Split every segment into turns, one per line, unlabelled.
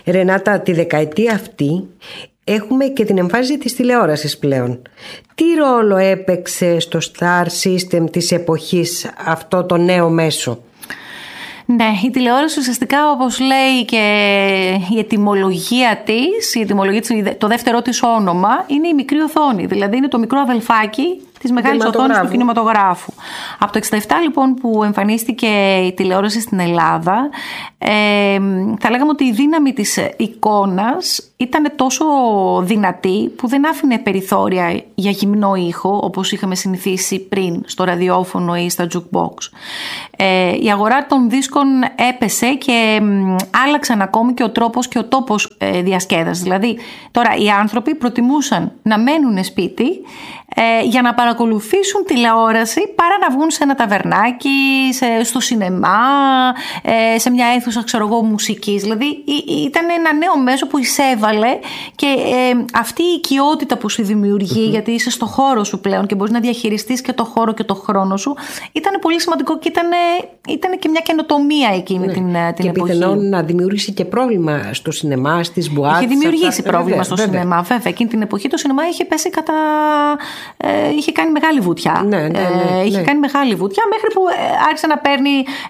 Ρενάτα, τη δεκαετία αυτή έχουμε και την εμφάνιση της τηλεόρασης πλέον. Τι ρόλο έπαιξε στο Star System της εποχής αυτό το νέο μέσο?
Ναι, η τηλεόραση ουσιαστικά, όπως λέει και η ετυμολογία της, το δεύτερό της όνομα, είναι η μικρή οθόνη. Δηλαδή είναι το μικρό αδελφάκι της μεγάλης οθόνης του κινηματογράφου. Από το 1967 λοιπόν που εμφανίστηκε η τηλεόραση στην Ελλάδα, θα λέγαμε ότι η δύναμη της εικόνας ήταν τόσο δυνατή που δεν άφηνε περιθώρια για γυμνό ήχο, όπως είχαμε συνηθίσει πριν στο ραδιόφωνο ή στα jukebox. Η αγορά των δίσκων έπεσε και άλλαξαν ακόμη και ο τρόπος και ο τόπος διασκέδασης. Δηλαδή τώρα οι άνθρωποι προτιμούσαν να μένουν σπίτι για να παρακολουθήσουν τηλεόραση παρά να βγουν σε ένα ταβερνάκι, στο σινεμά, σε μια αίθουσα μουσικής. Δηλαδή ήταν ένα νέο μέσο που εισέβαλε και αυτή η οικειότητα που σου δημιουργεί, γιατί είσαι στο χώρο σου πλέον και μπορείς να διαχειριστείς και το χώρο και το χρόνο σου, ήταν πολύ σημαντικό και ήταν και μια καινοτομία εκείνη την εποχή.
Και πιθανόν να δημιούργησε και πρόβλημα στο σινεμά, στις μπουάτς.
Είχε δημιουργήσει πρόβλημα στο σινεμά, βέβαια. Εκείνη την εποχή το σινεμά είχε πέσει είχε κάνει μεγάλη βουτιά. Είχε κάνει μεγάλη βουτιά μέχρι που άρχισε να παίρνει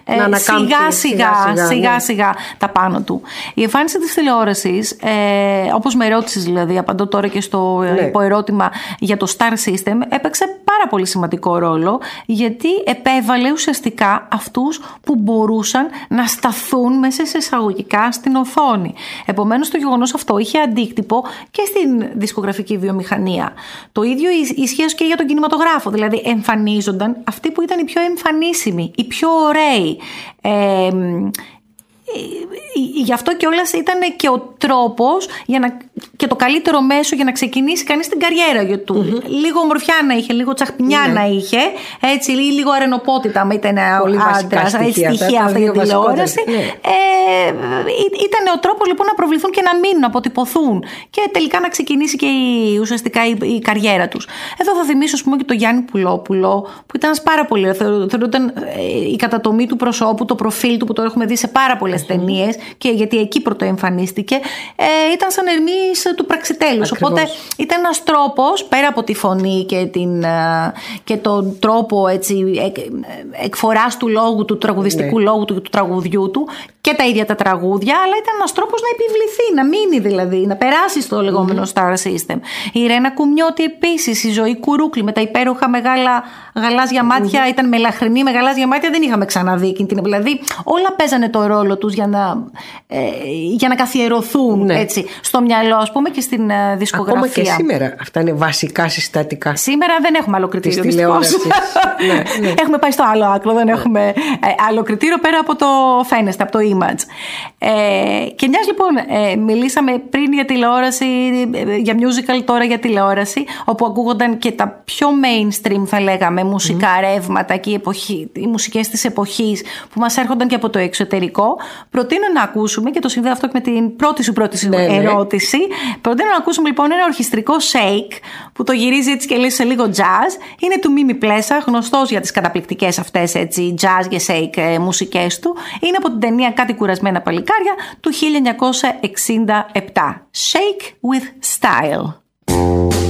σιγά σιγά τα πάνω του. Η εμφάνιση της τηλεόρασης, όπως με ρώτησες δηλαδή, απαντώ τώρα και στο υποερώτημα για το Star System, έπαιξε πάρα πολύ σημαντικό ρόλο, γιατί επέβαλε ουσιαστικά αυτούς που μπορούσαν να σταθούν μέσα σε εισαγωγικά στην οθόνη. Επομένως το γεγονός αυτό είχε αντίκτυπο και στην δισκογραφική βιομηχανία. Το ίδιο ισχύει και για τον κινηματογράφο, δηλαδή εμφανίζονταν αυτοί που ήταν οι πιο εμφανίσιμοι, οι πιο ωραίοι. Γι' αυτό κιόλας ήταν και ο τρόπος και το καλύτερο μέσο για να ξεκινήσει κανείς την καριέρα του. Λίγο ομορφιά να είχε, λίγο τσαχπινιά να είχε, έτσι, λίγο αρενοπότητα, άμα ήταν άντρας, στοιχεία αυτά για τηλεόραση. Ήταν ο τρόπος λοιπόν να προβληθούν και να μείνουν, να αποτυπωθούν και τελικά να ξεκινήσει και ουσιαστικά η καριέρα τους. Εδώ θα θυμίσω, ας πούμε, και τον Γιάννη Πουλόπουλο, που ήταν πάρα πολύ. Θεωρούνταν η κατατομή του προσώπου, το προφίλ του, που το έχουμε δει σε πάρα πολλές ταινίες, και γιατί εκεί πρωτοεμφανίστηκε, ήταν σαν Ερμής του Πραξιτέλους. Οπότε ήταν ένας τρόπος, πέρα από τη φωνή και τον τρόπο εκφοράς του λόγου, του τραγουδιστικού λόγου του, του τραγουδιού του, και τα ίδια τα τραγούδια, αλλά ήταν ένας τρόπος να επιβληθεί, να μείνει δηλαδή, να περάσει στο λεγόμενο Star System. Η Ρένα Κουμιώτη επίσης, η Ζωή Κουρούκλη με τα υπέροχα μεγάλα γαλάζια μάτια, ήταν μελαχρινή με γαλάζια μάτια, δεν είχαμε ξαναδεί εκείνη την. Δηλαδή όλα παίζανε το ρόλο τους για να καθιερωθούν έτσι, στο μυαλό, ας πούμε, και στην δισκογραφία.
Ακόμα και σήμερα αυτά είναι βασικά συστατικά.
Σήμερα δεν έχουμε άλλο κριτήριο, δυστυχώς. Έχουμε πάει στο άλλο άκρο, δεν έχουμε άλλο κριτήριο πέρα από το φαίνεστε, από το image. Και μιας λοιπόν μιλήσαμε πριν για τηλεόραση, για musical, τώρα για τηλεόραση, όπου ακούγονταν και τα πιο mainstream, θα λέγαμε, μουσικά ρεύματα και οι μουσικές της εποχής που μας έρχονταν και από το εξωτερικό. Προτείνω να ακούσουμε, και το συνδέω αυτό και με την πρώτη σου ερώτηση, προτείνω να ακούσουμε λοιπόν ένα ορχιστρικό shake που το γυρίζει έτσι και λέει σε λίγο jazz. Είναι του Μίμη Πλέσα, γνωστός για τις καταπληκτικές αυτές έτσι jazz και shake μουσικές του. Είναι από την ταινία Κάτι κουρασμένα παλικάρια του 1967. Shake with Style.